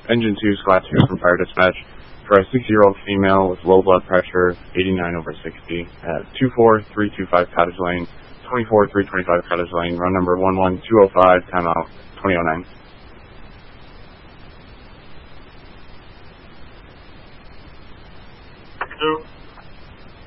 Engine 2, Squad 2 from Fire Dispatch. For a 60-year-old female with low blood pressure, 89/60, at 24325 Cottage Lane, 24325 Cottage Lane, run number 11205, timeout 2009.